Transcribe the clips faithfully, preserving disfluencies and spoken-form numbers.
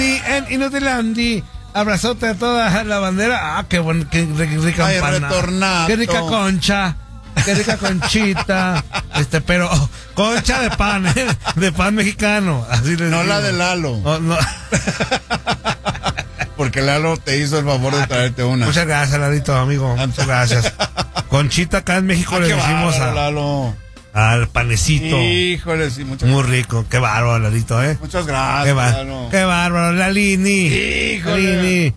Lini en Inutilandia. Abrazote a toda la bandera. Ah, qué bueno, qué rica Ay, empana. retornato. Qué rica concha. Qué rica conchita. Este, pero oh, concha de pan, ¿eh? De pan mexicano. Así les No digo. la de Lalo. Oh, no. Porque Lalo te hizo el favor de traerte una. Muchas gracias, Ladito, amigo. Muchas gracias. Conchita acá en México Ah, le qué decimos bárbaro, a, Lalo. al panecito. Híjole, sí, muchas Muy rico. Qué bárbaro, Ladito, ¿eh? Muchas gracias, Qué, ba- Lalo. qué bárbaro, la Lini. Híjole. Lini.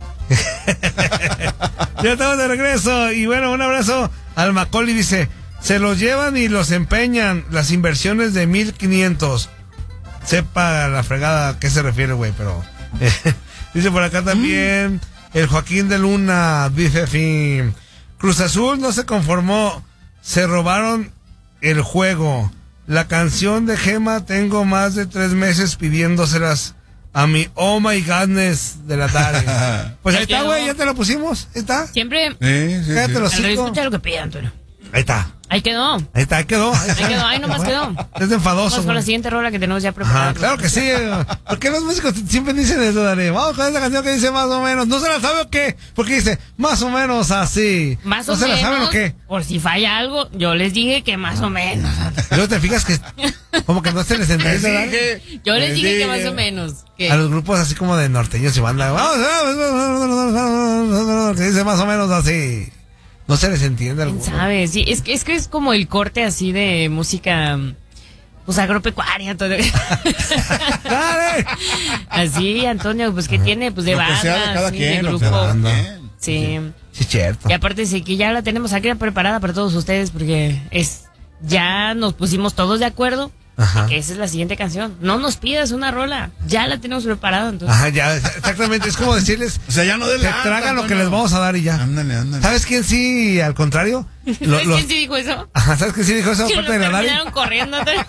Ya estamos de regreso. Y bueno, un abrazo al Macaulay. Dice: se los llevan y los empeñan. Las inversiones de mil quinientos. Sepa la fregada a qué se refiere, güey, pero. eh, dice por acá también. Mm. El Joaquín de Luna. Dice: fin. Cruz Azul no se conformó. Se robaron el juego. La canción de Gema tengo más de tres meses pidiéndoselas a mi oh my godness de la tarde. Pues ahí está, güey, ya te lo pusimos. Ahí está. Siempre. Sí, sí, Cállate sí. los Andrés, cinco. escucha lo que pide, Antonio. Ahí está. Ahí quedó. Ahí está, ahí quedó. Ahí, Ahí quedó, ahí nomás quedó. Es de enfadoso. Vamos con la güey. siguiente rola que tenemos ya preparada. Ajá, claro que sí. ¿Por qué los músicos siempre dicen eso, Dani? Vamos con esa canción que dice más o menos. ¿No se la sabe o qué? Porque dice más o menos así. Más ¿No o se menos. la saben o qué? Por si falla algo, yo les dije que más o menos. Y luego te fijas que como que no se les entiende, Dani. Dije, Yo les les dije que dije. más o menos. Que A los grupos así como de norteños y banda. Vamos, que dice más o menos así. No se les entiende ¿quién alguno. sabe? Sí, es que es que es como el corte así de música, pues agropecuaria, todo. ¡Dale! Así, Antonio, pues que tiene, pues de Lo que banda, sea de cada sí, quien, de lo grupo. que cada Anda. quien. Sí. Sí, cierto. Y aparte sí que ya la tenemos aquí preparada para todos ustedes porque es ya nos pusimos todos de acuerdo. Ajá. Que esa es la siguiente canción. No nos pidas una rola, ya la tenemos preparada. Entonces. Ajá, ya, exactamente. Es como decirles, O sea, ya no de se tragan lo que les vamos a dar y ya. Ándale, ándale. ¿Sabes quién sí, al contrario? Lo- ¿Sabes los- quién sí dijo eso? Ajá, ¿sabes quién sí dijo eso Que aparte nos de la Dari? terminaron corriendo. Antonio.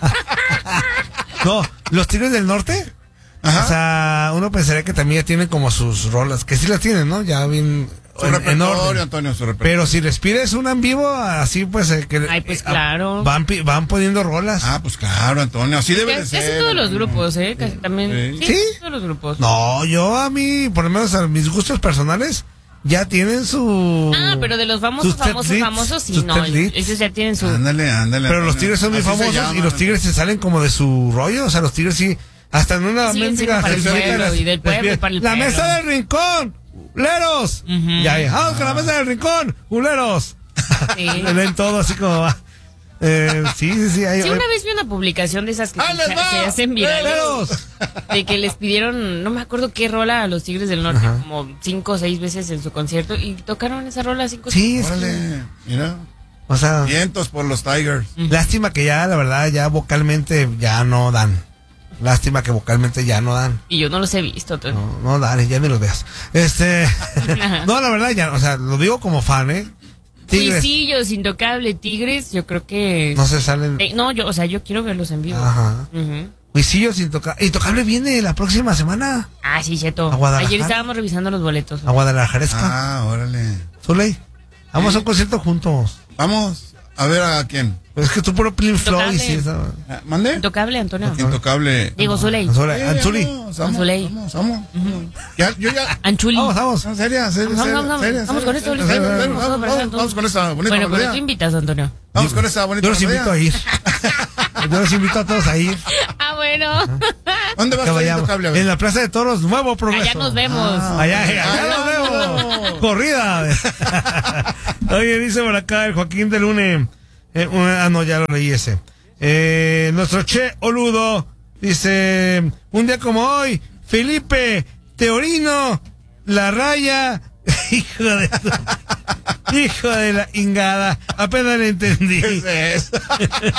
No, los Tigres del Norte. Ajá. O sea, uno pensaría que también ya tienen como sus rolas, que sí las tienen, ¿no? Ya bien Su en, en repertorio, orden. Antonio, su repertorio. Pero si les pides una en vivo, así pues eh, que Ay, pues eh, claro. van pi- van poniendo rolas. Ah, pues claro, Antonio, así debe de Casi ser. todos los Antonio. grupos, ¿eh? Casi también. Sí. Sí, ¿Sí? todos los grupos. No, yo a mí, por lo menos a mis gustos personales, ya tienen su... Ah, pero de los famosos, sus set famosos, lists, famosos, sí, sus no. set lists. Ellos ya tienen su. Ándale, ándale. Pero los Antonio. Tigres son muy Así se famosos llaman, y los Tigres se salen como de su rollo. O sea, los Tigres sí, hasta en una Siguen siendo mendiga para el sencillita pueblo les- y del les pueblo y piden, para el la pueblo". mesa del rincón, ¡culeros! Ujú. Ya, ya, vamos con la mesa del rincón, ¡culeros! Sí. Le ven todo así como va. Eh, sí, sí, sí. Hay, Sí, una vez vi una publicación de esas que ¡Ah, se, les va! se hacen virales. ¡Culeros! De que les pidieron, no me acuerdo qué rola a los Tigres del Norte, Ajá. como cinco o seis veces en su concierto y tocaron esa rola cinco Sí, es que- Órale, mira. o sea, Vientos por los Tigers. lástima que ya, la verdad, ya vocalmente ya no dan. Lástima que vocalmente ya no dan. Y yo no los he visto. Antonio. No, no, dale, ya ni los veas. Este, no, la verdad, ya, o sea, lo digo como fan, ¿eh? Tigres, Juicillos, Intocable, Tigres, yo creo que... no se salen. Eh, no, yo, o sea, yo quiero verlos en vivo. Ajá. Ujú. Huisillos, Intocable. Intocable viene la próxima semana Ah, sí, cheto. ¿A Guadalajara? Ayer estábamos revisando los boletos. a Guadalajara. Ah, órale. Zuley, vamos a un concierto juntos. Vamos a ver a quién. Pues es que tú puro Pink Floyd, Intocable. sí, esa- Ah, ¿Mande? Intocable, Antonio. Intocable. Digo, Zuley. Anzuli, Eh, Anzuli. Vamos, vamos, Anzuley. vamos, vamos. Ya, yo ya. Anchuli. Vamos, vamos. No, seria, seria, Vamos, seria, vamos, vamos. seria, Vamos con seria, esto, seria, Luis. seria, Vamos, Vamos, vamos, vamos, vamos con esta bonita Bueno, pero melodía. tú invitas, Antonio. Vamos con esta bonita Yo los invito a melodía. ir. Yo los invito a todos a ir. Ah, bueno. ¿Dónde vas Que a ir, vayamos. Intocable? A ver. En la Plaza de Toros, Nuevo Progreso. Allá nos vemos. Ah. Allá, allá Allá nos vemos. nos vemos. Corrida. Oye, dice por acá el Joaquín de Lune. Eh, una- ah, no, ya lo leí ese. Eh, nuestro Che Oludo dice: un día como hoy, Felipe Teorino, La Raya. Hijo de tu- hijo de la ingada. Apenas le entendí. ¿Qué es eso?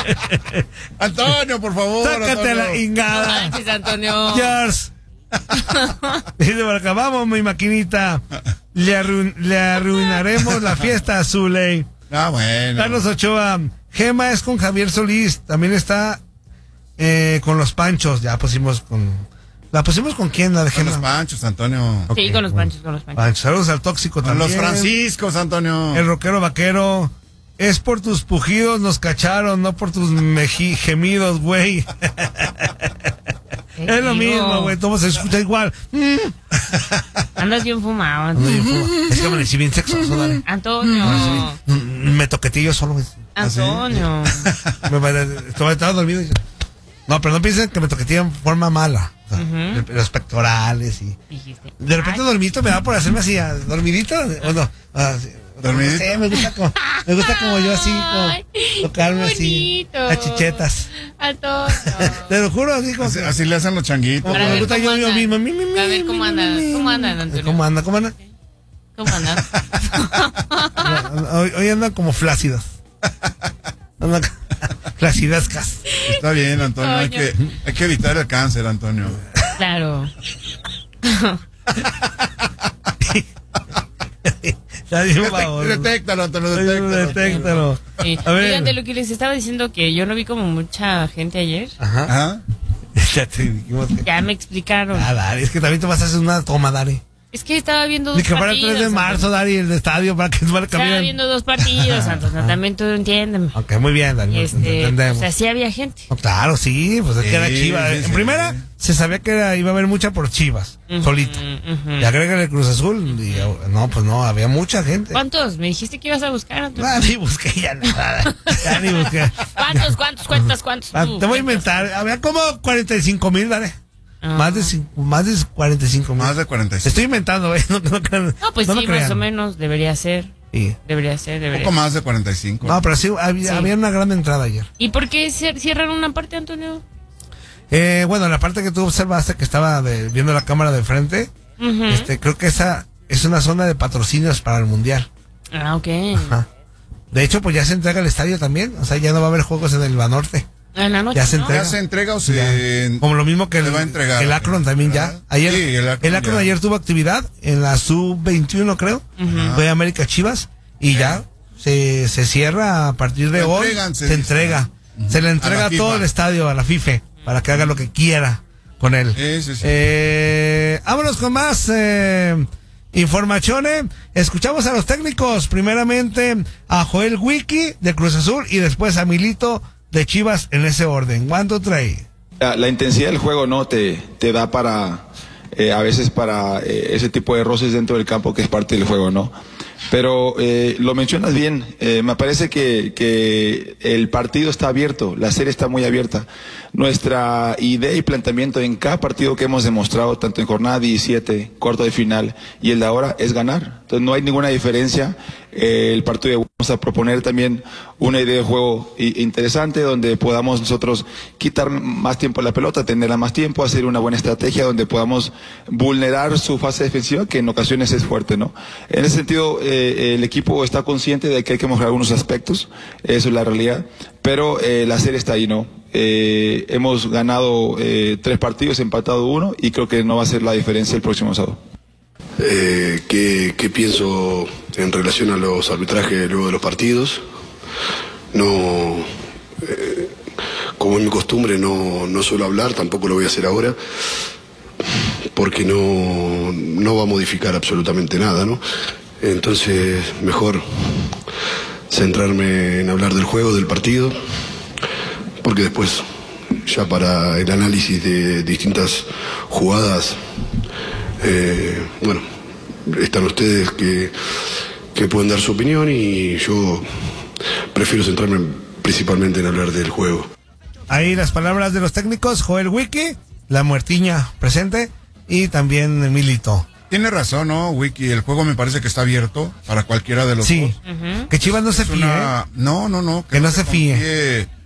Antonio, por favor. Sácate a Antonio. la No ingada. manches, Antonio. George. Dice por acá: vamos, mi maquinita. Le, arruin- le arruinaremos la fiesta a Zuley. Ah, bueno. Carlos Ochoa: Gema es con Javier Solís. También está eh, con los Panchos. Ya pusimos con. ¿La pusimos con quién? La de Con Gema. los panchos, Antonio. Ok, Sí, con los bueno. panchos, con los panchos. Panchos. Saludos al tóxico Con también. los franciscos, Antonio. El rockero vaquero. Es por tus pujidos nos cacharon, no por tus meji- gemidos, güey. Es lo mismo, güey, todo se escucha igual. Mm. Andas bien fumado, Ando bien Antonio. fumado. Es que amanecí bien sexoso, dale. Antonio. Mm, Me toqueteé yo solo, güey. Antonio. Me pare- Estaba estaba dormido y yo- No, pero no piensen que me toqueteé en forma mala. O sea, Ujú. los pectorales y... Dijiste. De repente Ay, dormidito me da por hacerme así, ah, dormidito, o no, ah, sí, ¿Dormidito? no sé, me gusta como, me gusta como yo así, como Ay, tocarme qué así, bonito. a chichetas. Antonio. Te lo juro, así como Así, que- así le hacen los changuitos. como Para que me ver gusta cómo yo, yo andan. mismo. Mi, mi, mi, A ver cómo mi, andan, mi, mi. cómo andan, Antonio. ¿Cómo anda? ¿Cómo anda? ¿Cómo andan? Hoy, hoy andan como flácidos. Andan flacidascas. Está bien, Antonio. Hay Coño. que, hay que evitar el cáncer, Antonio. Claro. Está bien, baboso. Detéctalo, Antonio, Ay, detéctalo. Detéctalo. Sí. A ver. Oigan, de lo que les estaba diciendo, que yo no vi como mucha gente ayer. Ajá. Ajá. Ya te dijimos que... Ya me explicaron. Ah, Dari, es que también te vas a hacer una toma, Dari. Es que estaba viendo dos Ni que fuera el partidos. tres de marzo, Dari, el estadio para que se vaya Estaba cambiar. viendo dos partidos, Antonio. También tú entiendes. Ok, muy bien, Dari. Este, entendemos. o sea, sí había gente. No, claro, sí, pues es que era Sí, Chivas. sí, En sí. primera, se sabía que era, iba a haber mucha por Chivas, Ujú, solita. ujú. Y agrégale Cruz Azul. Y, no, pues no, había mucha gente. ¿Cuántos? Me dijiste que ibas a buscar, Antonio. Ah, ni busqué ya nada. Ya ni busqué. ¿Cuántos, cuántos, cuántos, cuántos? Ah, tú? te voy a inventar. Había como cuarenta y cinco mil, dale. Ah. Más de cin- más de cuarenta y cinco mil. Más de cuarenta y cinco. Estoy inventando, ¿eh? No, no, crean- No, pues no sí, lo crean. más o menos. Debería ser. Sí. Debería ser, Un debería poco ser. más de cuarenta y cinco. No, pero sí había, Sí. había una gran entrada ayer. ¿Y por qué cier- cierran una parte, Antonio? Eh, bueno, la parte que tú observaste que estaba de- viendo la cámara de frente, Ujú. este, creo que esa es una zona de patrocinios para el mundial. Ah, ok. Ajá. De hecho, pues ya se entrega el estadio también. O sea, ya no va a haber juegos en el Banorte. En la noche, Ya se ¿no? entrega. ¿Ya se entrega o se...? Como lo mismo que Se el, va a entregar. el Akron también ya. Ajá. Ayer, Sí, el el Akron Akron, ya. ayer tuvo actividad en la sub veintiuno, creo. Ujú. Fue América Chivas. Y ya se, se cierra a partir de Se hoy. entregan, se se dice. entrega. Ujú. Se le A entrega la FIFA. todo el estadio a la FIFA para que haga lo que quiera con él. Sí, sí, sí. Eh, vámonos con más eh, informaciones. Escuchamos a los técnicos. Primeramente a Joel Wiki de Cruz Azul y después a Milito de Chivas en ese orden. ¿Cuánto trae? La, la intensidad del juego no te, te da para, eh, a veces para eh, ese tipo de roces dentro del campo que es parte del juego, ¿no? Pero eh, lo mencionas bien, eh, me parece que, que el partido está abierto, la serie está muy abierta. Nuestra idea y planteamiento en cada partido que hemos demostrado, tanto en jornada diecisiete, cuarto de final y el de ahora, es ganar. Entonces no hay ninguna diferencia. Eh, el partido de vamos a proponer también una idea de juego i- interesante donde podamos nosotros quitar más tiempo a la pelota, tenerla más tiempo, hacer una buena estrategia donde podamos vulnerar su fase defensiva, que en ocasiones es fuerte, ¿no? En ese sentido, eh, el equipo está consciente de que hay que mejorar algunos aspectos, eso es la realidad, pero eh, la serie está ahí, ¿no? Eh, hemos ganado eh, tres partidos, empatado uno, y creo que no va a ser la diferencia el próximo sábado. Eh, ¿qué, qué pienso en relación a los arbitrajes luego de los partidos? No, eh, como es mi costumbre, no, no suelo hablar, tampoco lo voy a hacer ahora, porque no, no va a modificar absolutamente nada, ¿no? Entonces, mejor centrarme en hablar del juego, del partido, porque después, ya para el análisis de distintas jugadas, Eh, bueno, están ustedes que, que pueden dar su opinión y yo prefiero centrarme principalmente en hablar del juego. Ahí las palabras de los técnicos, Joel Wiki, la muertiña presente y también Milito. Tiene razón, ¿no, Wiki? El juego me parece que está abierto para cualquiera de los Sí, dos. Ujú. que Chivas no se Es fíe, una- ¿eh? No, no, no. Que no se fíe. confíe